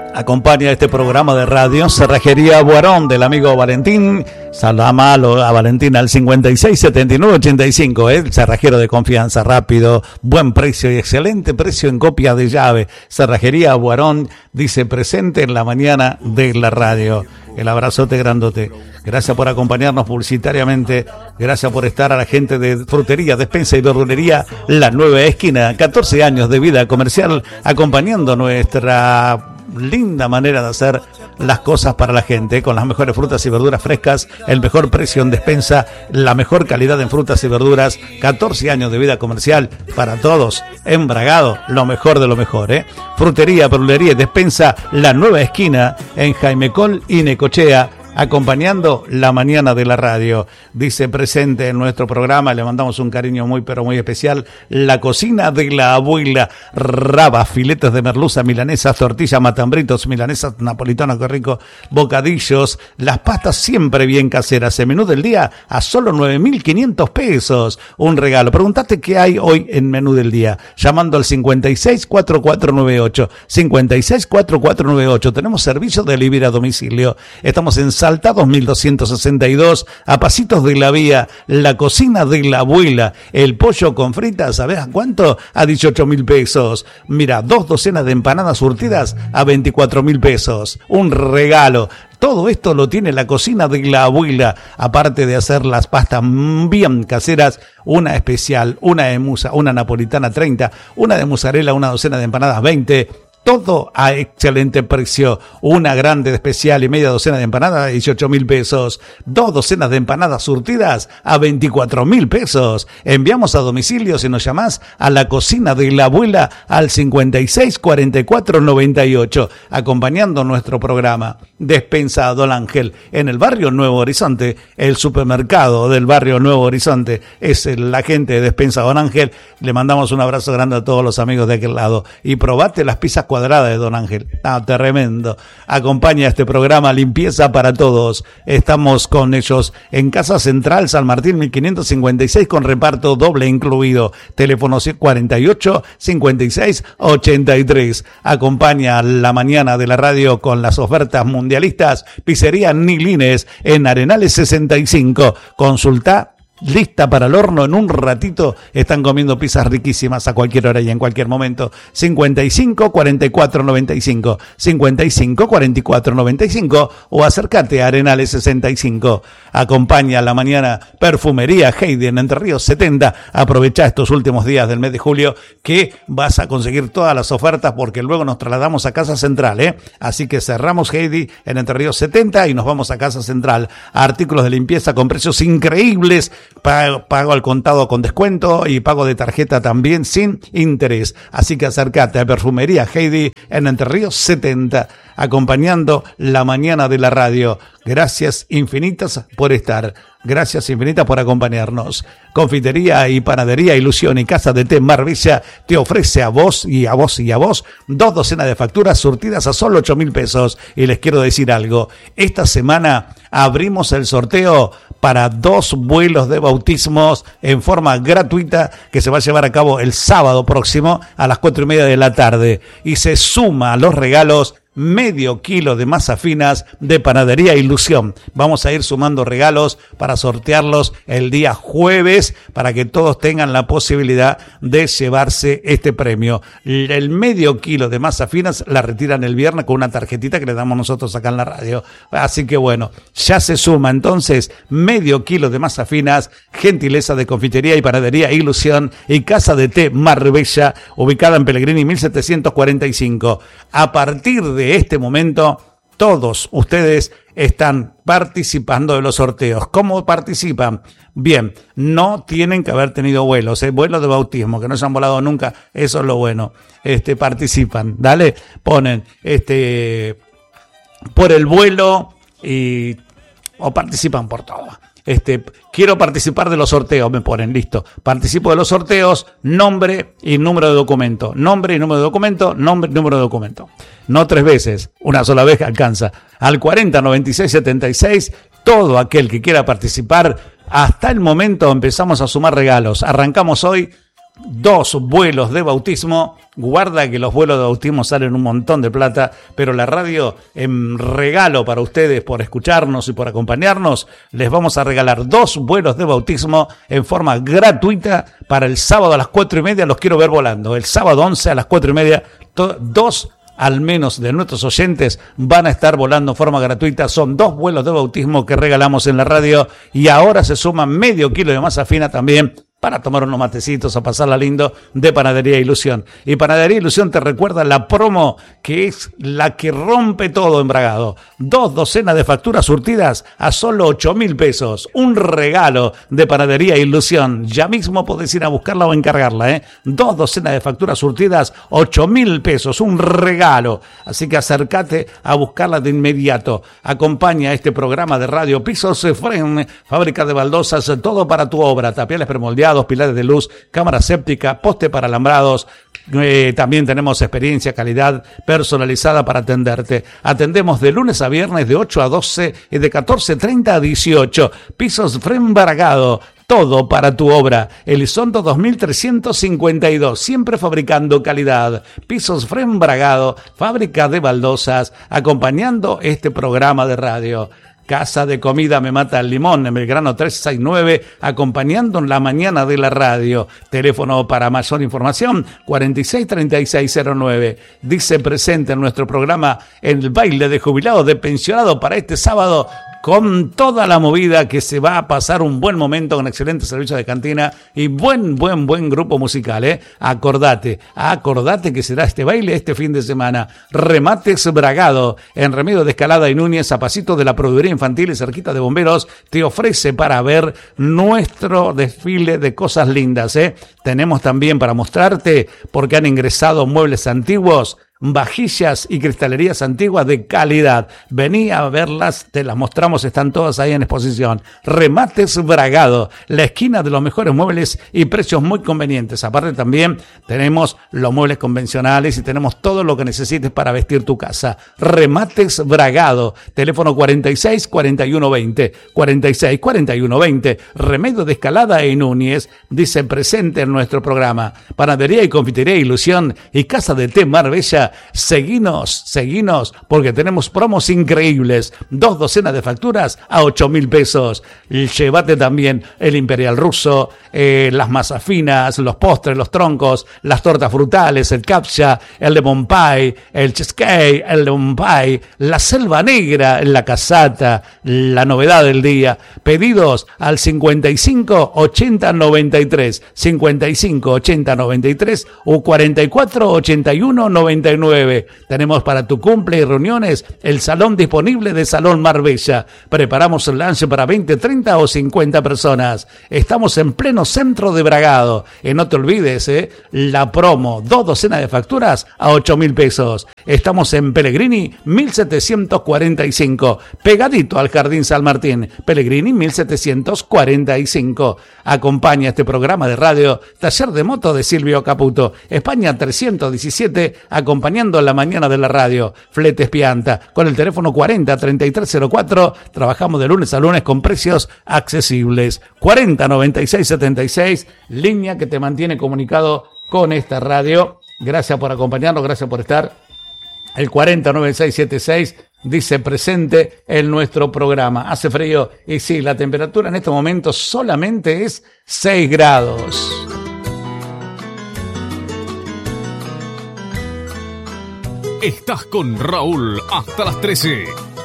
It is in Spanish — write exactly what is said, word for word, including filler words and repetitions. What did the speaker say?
Acompaña este programa de radio Cerrajería Buarón del amigo Valentín. Saludamos a Valentín al cincuenta y seis setenta y nueve ochenta y cinco, ¿eh? El cerrajero de confianza, rápido, buen precio y excelente precio en copia de llave. Cerrajería Buarón dice presente en la mañana de la radio. El abrazote grandote. Gracias por acompañarnos publicitariamente. Gracias por estar a la gente de Frutería, Despensa y Verdulería La Nueva Esquina. catorce años de vida comercial acompañando nuestra linda manera de hacer las cosas para la gente, con las mejores frutas y verduras frescas, el mejor precio en despensa, la mejor calidad en frutas y verduras, catorce años de vida comercial para todos, embragado, lo mejor de lo mejor, ¿eh? Frutería, verdulería y despensa, La Nueva Esquina, en Jaime Col y Necochea, acompañando la mañana de la radio. Dice presente en nuestro programa, le mandamos un cariño muy pero muy especial, la cocina de la abuela. Rabas, filetes de merluza, milanesas, tortillas, matambritos, milanesas, napolitanos, qué rico, bocadillos, las pastas siempre bien caseras. El menú del día a solo nueve mil quinientos pesos. Un regalo. Preguntate qué hay hoy en menú del día, llamando al cincuenta y seis cuarenta y cuatro noventa y ocho. cincuenta y seis cuarenta y cuatro noventa y ocho. Tenemos servicio de delivery a domicilio. Estamos en Salta dos mil doscientos sesenta y dos, a pasitos de la vía, la cocina de la abuela. El pollo con fritas, ¿sabés a cuánto? A dieciocho mil pesos. Mira, dos docenas de empanadas surtidas a veinticuatro mil pesos. Un regalo. Todo esto lo tiene la cocina de la abuela, aparte de hacer las pastas bien caseras, una especial, una de musa, una napolitana treinta, una de mozzarella, una docena de empanadas veinte. Todo a excelente precio. Una grande especial y media docena de empanadas a dieciocho mil pesos. Dos docenas de empanadas surtidas a veinticuatro mil pesos. Enviamos a domicilio si nos llamás a la cocina de la abuela al cincuenta y seis cuarenta y cuatro noventa y ocho. Acompañando nuestro programa. Despensa Don Ángel en el barrio Nuevo Horizonte. El supermercado del barrio Nuevo Horizonte es la gente de Despensa Don Ángel. Le mandamos un abrazo grande a todos los amigos de aquel lado. Y probate las pizzas cuadrada de Don Ángel. Ah, tremendo. Acompaña este programa Limpieza para Todos. Estamos con ellos en Casa Central San Martín mil quinientos cincuenta y seis con reparto doble incluido. Teléfono cuarenta y ocho cincuenta y seis ochenta y tres. Acompaña la mañana de la radio con las ofertas mundialistas. Pizzería Nilines en Arenales sesenta y cinco. Consulta. Lista para el horno en un ratito. Están comiendo pizzas riquísimas a cualquier hora y en cualquier momento. cincuenta y cinco cuarenta y cuatro noventa y cinco, cincuenta y cinco cuarenta y cuatro noventa y cinco o acércate a Arenales sesenta y cinco. Acompaña la mañana Perfumería Heidi en Entre Ríos setenta. Aprovecha estos últimos días del mes de julio que vas a conseguir todas las ofertas porque luego nos trasladamos a Casa Central, ¿eh? Así que cerramos Heidi en Entre Ríos setenta y nos vamos a Casa Central. Artículos de limpieza con precios increíbles. Pago, pago al contado con descuento y pago de tarjeta también sin interés. Así que acércate a Perfumería Heidi en Entre Ríos setenta, acompañando la mañana de la radio. Gracias infinitas por estar. Gracias infinitas por acompañarnos. Confitería y Panadería Ilusión y Casa de Té Marbella te ofrece a vos y a vos y a vos dos docenas de facturas surtidas a solo ocho mil pesos. Y les quiero decir algo. Esta semana abrimos el sorteo para dos vuelos de bautismos en forma gratuita que se va a llevar a cabo el sábado próximo a las cuatro y media de la tarde. Y se suma a los regalos medio kilo de masas finas de Panadería Ilusión. Vamos a ir sumando regalos para sortearlos el día jueves para que todos tengan la posibilidad de llevarse este premio. El medio kilo de masas finas la retiran el viernes con una tarjetita que le damos nosotros acá en la radio. Así que bueno, ya se suma entonces medio kilo de masas finas, gentileza de Confitería y Panadería Ilusión y Casa de Té Marbella, ubicada en Pellegrini mil setecientos cuarenta y cinco. A partir de este momento, todos ustedes están participando de los sorteos. ¿Cómo participan? Bien, no tienen que haber tenido vuelos, ¿eh? Vuelos de bautismo, que no se han volado nunca, eso es lo bueno. Este, participan, dale, ponen este por el vuelo y o participan por todo. Este, quiero participar de los sorteos, me ponen, listo. Participo de los sorteos, nombre y número de documento. Nombre y número de documento, nombre y número de documento. No tres veces, una sola vez alcanza. Al cuarenta noventa y seis setenta y seis, todo aquel que quiera participar, hasta el momento empezamos a sumar regalos. Arrancamos hoy dos vuelos de bautismo. Guarda que los vuelos de bautismo salen un montón de plata, pero la radio, en regalo para ustedes por escucharnos y por acompañarnos, les vamos a regalar dos vuelos de bautismo en forma gratuita para el sábado a las cuatro y media. Los quiero ver volando. El sábado once a las cuatro y media, to- dos al menos de nuestros oyentes van a estar volando en forma gratuita. Son dos vuelos de bautismo que regalamos en la radio y ahora se suma medio kilo de masa fina también para tomar unos matecitos, a pasarla lindo, de Panadería Ilusión. Y Panadería Ilusión te recuerda la promo que es la que rompe todo en Bragado. Dos docenas de facturas surtidas a solo ocho mil pesos. Un regalo de Panadería Ilusión. Ya mismo podés ir a buscarla o encargarla, ¿eh? Dos docenas de facturas surtidas, ocho mil pesos. Un regalo. Así que acércate a buscarla de inmediato. Acompaña este programa de radio Pisos Fren, fábrica de baldosas, todo para tu obra. Tapiales premoldeados, pilares de luz, cámara séptica, poste para alambrados. Eh, también tenemos experiencia, calidad personalizada para atenderte. Atendemos de lunes a viernes de ocho a doce y de catorce treinta a dieciocho. Pisos Fren Bragado. Todo para tu obra. Elizondo dos mil trescientos cincuenta y dos. Siempre fabricando calidad. Pisos Fren Bragado. Fábrica de baldosas. Acompañando este programa de radio. Casa de Comida Me Mata el Limón, en Belgrano trescientos sesenta y nueve, acompañando en la mañana de la radio. Teléfono para mayor información, cuarenta y seis treinta y seis cero nueve. Dice presente en nuestro programa el baile de jubilados de pensionado para este sábado, con toda la movida, que se va a pasar un buen momento con excelente servicio de cantina y buen, buen, buen grupo musical, ¿eh? Acordate, acordate que será este baile este fin de semana. Remates Bragado, en Remedio de Escalada y Núñez, a pasito de la Proveeduría Infantil y cerquita de Bomberos, te ofrece para ver nuestro desfile de cosas lindas, ¿eh? Tenemos también para mostrarte, porque han ingresado muebles antiguos, vajillas y cristalerías antiguas de calidad. Vení a verlas, te las mostramos, están todas ahí en exposición. Remates Bragado, la esquina de los mejores muebles y precios muy convenientes. Aparte también tenemos los muebles convencionales y tenemos todo lo que necesites para vestir tu casa. Remates Bragado, teléfono cuarenta y seis cuarenta y uno veinte, cuarenta y seis cuarenta y uno veinte. Remedio de Escalada y Núñez, dice presente en nuestro programa. Panadería y Confitería Ilusión y Casa de Té Marbella. Seguinos, seguinos, porque tenemos promos increíbles. Dos docenas de facturas a ocho mil pesos. Y llévate también el Imperial Ruso, eh, las masas finas, los postres, los troncos, las tortas frutales, el captcha, el lemon pie, el cheesecake, el lemon pie, la selva negra, la casata, la novedad del día. Pedidos al cincuenta y cinco ochenta noventa y tres, cincuenta y cinco ochenta noventa y tres o cuarenta y cuatro ochenta y uno noventa y nueve. Tenemos para tu cumple y reuniones el salón disponible de Salón Marbella. Preparamos el lunch para veinte, treinta o cincuenta personas. Estamos en pleno centro de Bragado. Y no te olvides, ¿eh? La promo, dos docenas de facturas a ocho mil pesos. Estamos en Pellegrini mil setecientos cuarenta y cinco, pegadito al Jardín San Martín. Pellegrini mil setecientos cuarenta y cinco. Acompaña este programa de radio Taller de Moto de Silvio Caputo. España trescientos diecisiete, acompañando en la mañana de la radio. Fletes Pianta, con el teléfono cuarenta treinta y tres cero cuatro. Trabajamos de lunes a lunes con precios accesibles. cuarenta noventa y seis setenta y seis, línea que te mantiene comunicado con esta radio. Gracias por acompañarnos, gracias por estar. El cuarenta noventa y seis setenta y seis dice presente en nuestro programa. Hace frío y sí, la temperatura en este momento solamente es seis grados. Estás con Raúl hasta las trece.